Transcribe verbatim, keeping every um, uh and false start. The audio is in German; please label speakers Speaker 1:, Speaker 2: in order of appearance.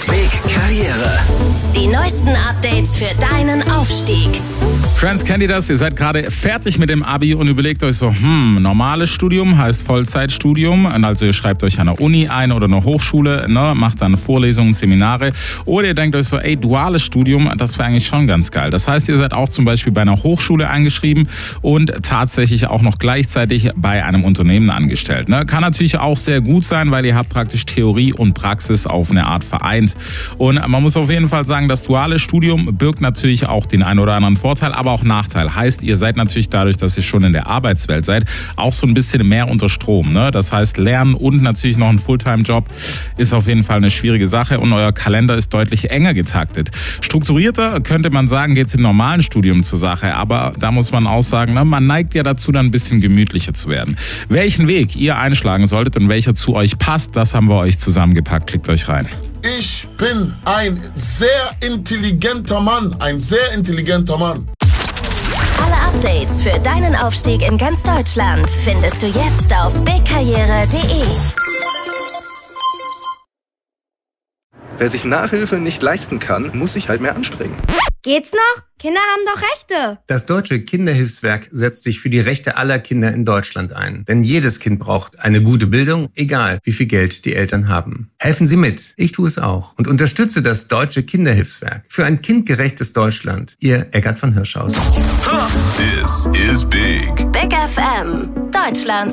Speaker 1: Big Karriere.
Speaker 2: Die neuesten Updates für deinen Aufstieg.
Speaker 3: Friends, kennt ihr das? Ihr seid gerade fertig mit dem Abi und überlegt euch so, hm, normales Studium heißt Vollzeitstudium. Also ihr schreibt euch an einer Uni ein oder eine Hochschule, ne, macht dann Vorlesungen, Seminare. Oder ihr denkt euch so, ey, duales Studium, das wäre eigentlich schon ganz geil. Das heißt, ihr seid auch zum Beispiel bei einer Hochschule eingeschrieben und tatsächlich auch noch gleichzeitig bei einem Unternehmen angestellt. Ne? Kann natürlich auch sehr gut sein, weil ihr habt praktisch Theorie und Praxis auf eine Art vereint. Und man muss auf jeden Fall sagen, das duale Studium birgt natürlich auch den einen oder anderen Vorteil, aber auch Nachteil. Heißt, ihr seid natürlich dadurch, dass ihr schon in der Arbeitswelt seid, auch so ein bisschen mehr unter Strom. Ne? Das heißt, Lernen und natürlich noch ein Fulltime-Job ist auf jeden Fall eine schwierige Sache und euer Kalender ist deutlich enger getaktet. Strukturierter, könnte man sagen, geht es im normalen Studium zur Sache, aber da muss man auch sagen, ne, man neigt ja dazu, dann ein bisschen gemütlicher zu werden. Welchen Weg ihr einschlagen solltet und welcher zu euch passt, das haben wir euch zusammengepackt. Klickt euch rein.
Speaker 4: Ich bin ein sehr intelligenter Mann, ein sehr intelligenter Mann.
Speaker 2: Alle Updates für deinen Aufstieg in ganz Deutschland findest du jetzt auf big karriere punkt de.
Speaker 5: Wer sich Nachhilfe nicht leisten kann, muss sich halt mehr anstrengen.
Speaker 6: Geht's noch? Kinder haben doch Rechte.
Speaker 7: Das Deutsche Kinderhilfswerk setzt sich für die Rechte aller Kinder in Deutschland ein. Denn jedes Kind braucht eine gute Bildung, egal wie viel Geld die Eltern haben. Helfen Sie mit. Ich tue es auch. Und unterstütze das Deutsche Kinderhilfswerk für ein kindgerechtes Deutschland. Ihr Eckart von Hirschhausen.
Speaker 1: This is Big.
Speaker 2: Big F M, Deutschlands